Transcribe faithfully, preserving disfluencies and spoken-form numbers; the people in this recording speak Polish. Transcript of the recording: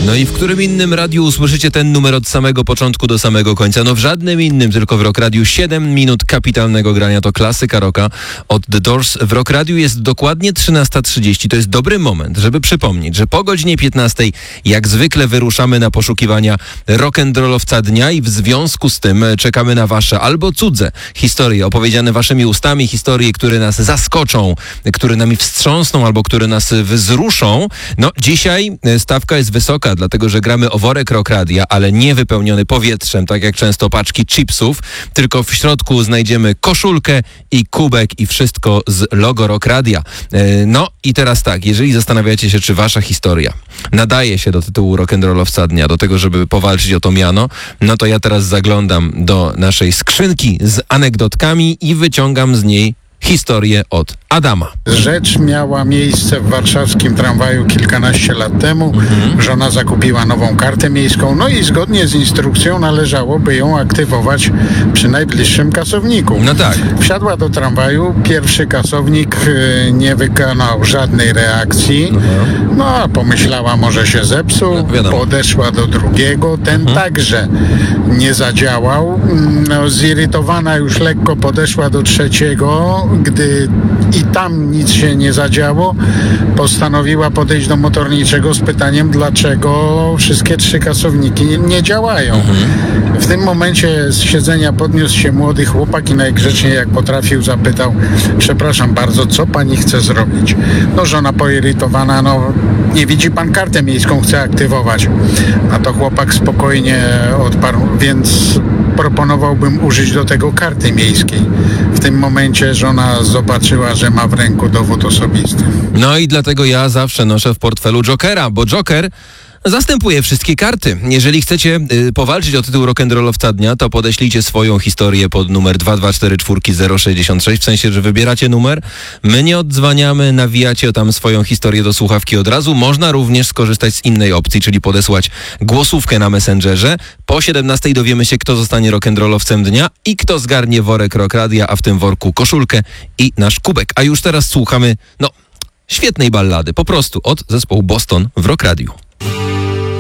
No i w którym innym radiu usłyszycie ten numer od samego początku do samego końca? No w żadnym innym, tylko w Rock Radiu. siedem minut kapitalnego grania, to klasyka rocka od The Doors. W Rock Radiu jest dokładnie trzynasta trzydzieści. To jest dobry moment, żeby przypomnieć, że po godzinie piętnastej jak zwykle wyruszamy na poszukiwania rock'n'rollowca dnia i w związku z tym czekamy na wasze albo cudze historie opowiedziane waszymi ustami, historie, które nas zaskoczą, które nami wstrząsną albo które nas wzruszą. No dzisiaj stawka jest wysoka, dlatego że gramy o worek Rock Radia, ale nie wypełniony powietrzem, tak jak często paczki chipsów, tylko w środku znajdziemy koszulkę i kubek i wszystko z logo Rock Radia. No i teraz tak, jeżeli zastanawiacie się, czy wasza historia nadaje się do tytułu rock'n'rollowca dnia, do tego, żeby powalczyć o to miano, no to ja teraz zaglądam do naszej skrzynki z anegdotkami i wyciągam z niej historię od Adama. Rzecz miała miejsce w warszawskim tramwaju kilkanaście lat temu. Mhm. Żona zakupiła nową kartę miejską, no i zgodnie z instrukcją należałoby ją aktywować przy najbliższym kasowniku. No tak. Wsiadła do tramwaju, pierwszy kasownik y, nie wykonał żadnej reakcji. Mhm. No a pomyślała, może się zepsuł, no, podeszła do drugiego, ten mhm. także nie zadziałał. No, zirytowana już lekko podeszła do trzeciego, gdy i tam nic się nie zadziało, postanowiła podejść do motorniczego z pytaniem, dlaczego wszystkie trzy kasowniki nie, nie działają. Mhm. W tym momencie z siedzenia podniósł się młody chłopak i najgrzeczniej jak potrafił zapytał, przepraszam bardzo, co pani chce zrobić? No żona poirytowana, no nie widzi pan, kartę miejską chce aktywować. A to chłopak spokojnie odparł, więc proponowałbym użyć do tego karty miejskiej. W tym momencie żona zobaczyła, że ma w ręku dowód osobisty. No i dlatego ja zawsze noszę w portfelu Jokera, bo Joker zastępuje wszystkie karty. Jeżeli chcecie y, powalczyć o tytuł rock'n'rollowca dnia, to podeślijcie swoją historię pod numer dwa dwa cztery cztery zero sześć sześć, w sensie, że wybieracie numer, my nie oddzwaniamy, nawijacie tam swoją historię do słuchawki od razu. Można również skorzystać z innej opcji, czyli podesłać głosówkę na Messengerze. Po siedemnastej dowiemy się, kto zostanie rock'n'rollowcem dnia i kto zgarnie worek Rock Radia, a w tym worku koszulkę i nasz kubek. A już teraz słuchamy, no, świetnej ballady, po prostu od zespołu Boston w Rock Radiu.